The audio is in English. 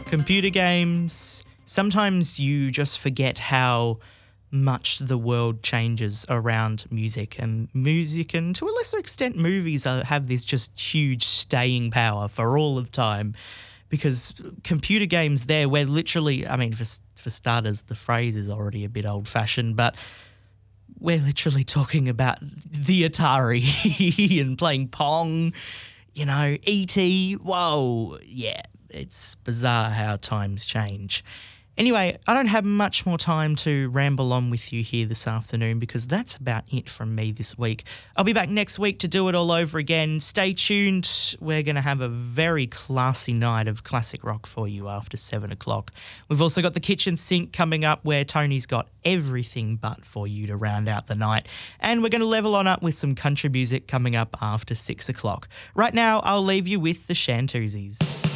Computer games, sometimes you just forget how much the world changes around music, and to a lesser extent movies have this just huge staying power for all of time, because computer games there, we're literally, I mean, for starters, the phrase is already a bit old-fashioned, but we're literally talking about the Atari and playing Pong, you know, E.T., whoa, yeah, it's bizarre how times change. Anyway, I don't have much more time to ramble on with you here this afternoon, because that's about it from me this week. I'll be back next week to do it all over again. Stay tuned. We're going to have a very classy night of classic rock for you after 7 o'clock. We've also got the kitchen sink coming up, where Tony's got everything but for you to round out the night. And we're going to level on up with some country music coming up after 6 o'clock. Right now, I'll leave you with the Shantoozies.